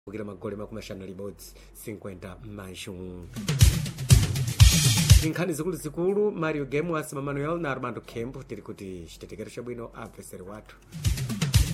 kukira magoli makumashanu libodzi 50 manchu. Nkhani zikulu Mario Game wasima Manuel na Armando Kempo tiri kuti chitetekero chabwino apeseri wathu.